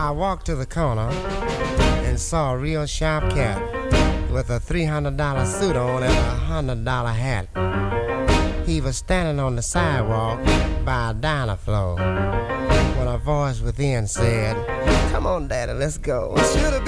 I walked to the corner and saw a real sharp cat with a $300 suit on and a $100 hat. He was standing on the sidewalk by a diner floor when a voice within said, "Come on, Daddy, let's go."